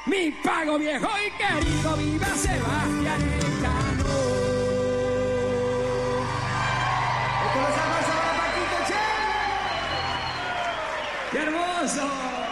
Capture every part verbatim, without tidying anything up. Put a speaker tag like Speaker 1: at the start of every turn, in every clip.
Speaker 1: Mi Pago viejo y querido, viva Sebastián Elcano.
Speaker 2: Esto lo sacó sobre Paquito, che.
Speaker 1: ¡Qué hermoso!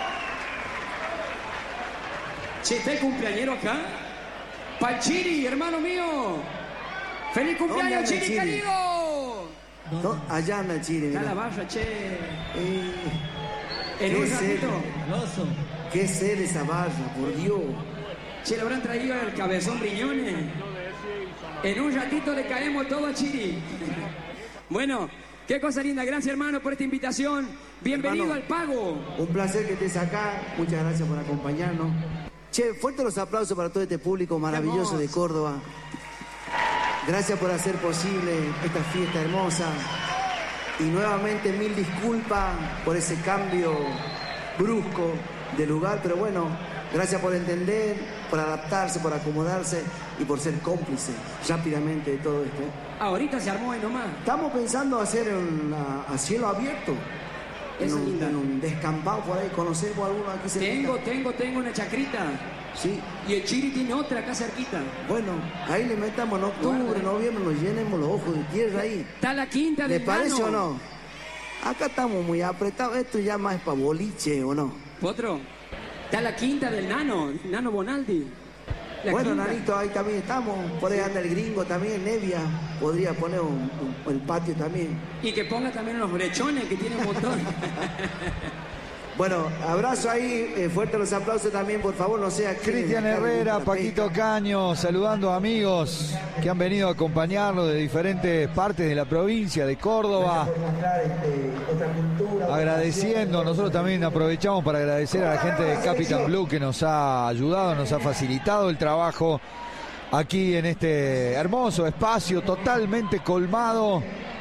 Speaker 1: Che, ¿está el cumpleañero acá? ¡Pal Chiri, hermano mío! ¡Feliz cumpleaños, Chiri,
Speaker 2: Chiri,
Speaker 1: querido!
Speaker 2: No, allá anda Chiri,
Speaker 1: Está
Speaker 2: mira.
Speaker 1: la barra, che.
Speaker 2: Eh,
Speaker 1: En
Speaker 2: qué
Speaker 1: un
Speaker 2: sed,
Speaker 1: ratito.
Speaker 2: qué sed esa barra, por Dios.
Speaker 1: Che, le habrán traído el cabezón Briñones. En un ratito le caemos todo a Chiri. Bueno, qué cosa linda. Gracias, hermano, por esta invitación. Bienvenido
Speaker 2: Hermano,
Speaker 1: al Pago.
Speaker 2: Un placer que estés acá. Muchas gracias por acompañarnos. Che, fuertes los aplausos para todo este público maravilloso de Córdoba. Gracias por hacer posible esta fiesta hermosa. Y nuevamente mil disculpas por ese cambio brusco de lugar, pero bueno, gracias por entender, por adaptarse, por acomodarse y por ser cómplice rápidamente de todo esto.
Speaker 1: Ahorita se armó ahí nomás.
Speaker 2: Estamos pensando hacer una, a cielo abierto, en
Speaker 1: Eso
Speaker 2: un,
Speaker 1: linda.
Speaker 2: en un descampado por ahí. ¿Conocemos alguno aquí cerquita?
Speaker 1: Tengo, tengo, tengo una chacrita.
Speaker 2: Sí.
Speaker 1: Y el Chiri tiene otra acá cerquita.
Speaker 2: Bueno, ahí le metamos en octubre,
Speaker 1: Guarda.
Speaker 2: noviembre, nos llenemos los ojos de tierra ahí.
Speaker 1: Está la quinta
Speaker 2: ¿Le
Speaker 1: del
Speaker 2: parece
Speaker 1: Nano.
Speaker 2: o no? Acá estamos muy apretados. Esto ya más es para boliche, ¿o no?
Speaker 1: Otro. Está la quinta del Nano, Nano Bonaldi. La
Speaker 2: Bueno,
Speaker 1: quinta.
Speaker 2: Nanito, ahí también estamos. Por ahí anda el gringo también, Nevia. Podría poner un, un- el patio también.
Speaker 1: Y que ponga también unos brechones que tiene un montón.
Speaker 2: Bueno, abrazo ahí. Eh, fuerte los aplausos también, por favor. No sea
Speaker 3: Cristian Herrera, Paquito Caño, saludando a amigos que han venido a acompañarnos de diferentes partes de la provincia de Córdoba. Agradeciendo, nosotros también aprovechamos para agradecer a la gente de Capitan Blue que nos ha ayudado, nos ha facilitado el trabajo aquí en este hermoso espacio totalmente colmado.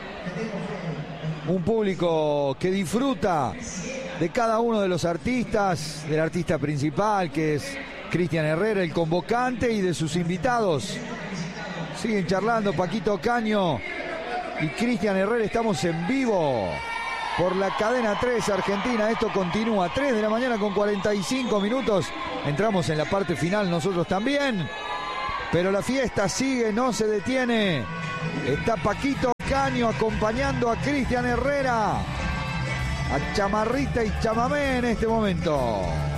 Speaker 3: Un público que disfruta de cada uno de los artistas, del artista principal que es Cristian Herrera, el convocante, y de sus invitados. Siguen charlando Paquito Caño y Cristian Herrera. Estamos en vivo por la cadena tres Argentina. Esto continúa, tres de la mañana con cuarenta y cinco minutos. Entramos en la parte final nosotros también, pero la fiesta sigue, no se detiene. Está Paquito Caño acompañando a Cristian Herrera, a chamarrita y chamamé en este momento.